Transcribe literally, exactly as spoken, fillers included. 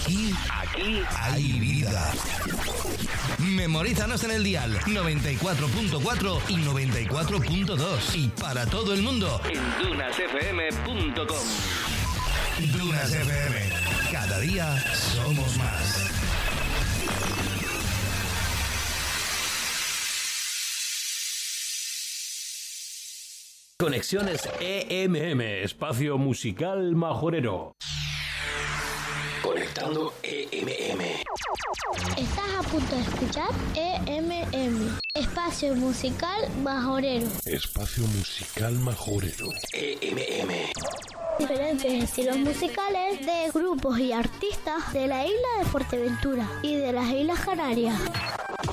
Aquí, aquí hay vida. Memorízanos en el dial noventa y cuatro punto cuatro y noventa y cuatro punto dos y para todo el mundo en dunas f m punto com. Dunas F M. Cada día somos más. Conexiones E M M, espacio musical majorero. Conectando E M M. Estás a punto de escuchar E M M, espacio musical majorero. Espacio musical majorero. E M M. Diferentes estilos musicales de grupos y artistas de la isla de Fuerteventura y de las Islas Canarias.